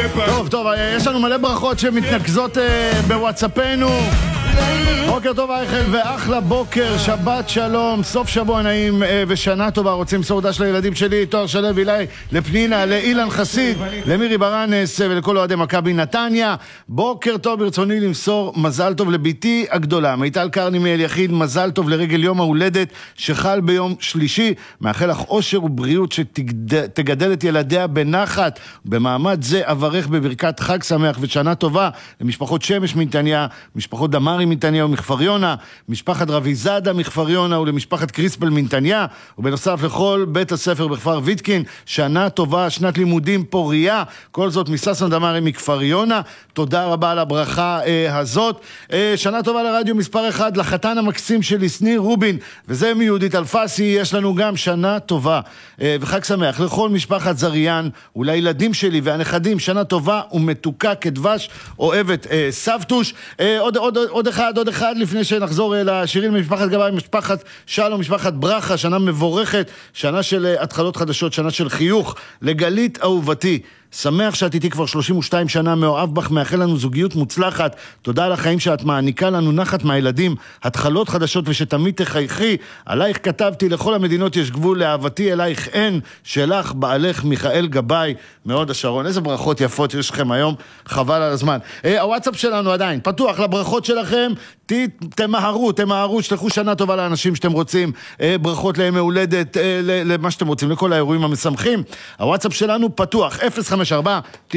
טוב, יש לנו מלא ברכות שמתנקזות בוואטסאפנו. בוקר טוב אייכן ואחלה בוקר, שבת שלום, סוף שבוע נעים ושנה טובה. רוצים סעודה של הילדים שלי, תואר שלב אילי, לפנינה, לאילן חסיד, למירי ברנס ולכל אוהדי מכבי נתניה. בוקר טוב, ברצוני למסור מזל טוב לביתי הגדולה מיטל קרני מאל יחיד, מזל טוב לרגל יום ההולדת שחל ביום שלישי. מאחל לך אושר ובריאות שתגדל את ילדיה בנחת. במעמד זה אברך בברכת חג שמח ושנה טובה למשפחות שמש מנתניה, משפחות דמרי מנתניה ומכפר יונה, משפחת רביזדה מכפר יונה ולמשפחת קריספל מנתניה, ובנוסף לכל בית הספר בכפר ויטקין, שנה טובה, שנת לימודים פוריה. כל זאת מססן דמרי מכפר יונה. תודה רבה על הברכה הזאת. שנה טובה לרדיו מספר 1 לחתן המקסים שלי סניר רובין, וזה מיהודית אלפסי. יש לנו גם שנה טובה וחג שמח לכל משפחת זריאן ולילדים שלי והנכדים, שנה טובה ומתוקה כדבש, אוהבת סבתוש. עוד אחד לפני שנחזור לשירים ממשפחת גבאי, משפחת שלום, משפחת ברכה, שנה מבורכת, שנה של התחלות חדשות, שנה של חיוך. לגלית אהובתי, שמח שאת איתי כבר 32 שנה, מאוהב בך, מאחל לנו זוגיות מוצלחת. תודה על החיים שאת מעניקה לנו, נחת מהילדים, התחלות חדשות ושתמיד תחייכי. עלייך כתבתי, לכל המדינות יש גבול, לאהבתי אלייך אין, שלך בעלך מיכאל גבאי מאוד השרון. איזה ברכות יפות יש לכם היום, חבל על הזמן. הוואטסאפ שלנו עדיין פתוח לברכות שלכם. תמהרו, שלחו שנה טובה לאנשים שאתם רוצים, ברכות לימי הולדת, למה שאתם רוצים, לכל האירועים המשמחים. הוואטסאפ שלנו פתוח, 054-90-90-539,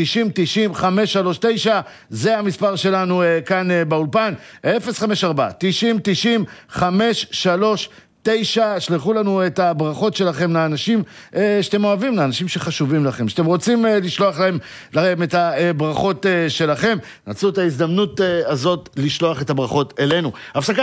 זה המספר שלנו כאן באולפן, 054-90-90-539. שלחו לנו את הברכות שלכם לאנשים שאתם אוהבים, לאנשים שחשובים לכם, שאתם רוצים לשלוח להם את הברכות שלכם. נצלו את ההזדמנות הזאת לשלוח את הברכות אלינו. הפסקה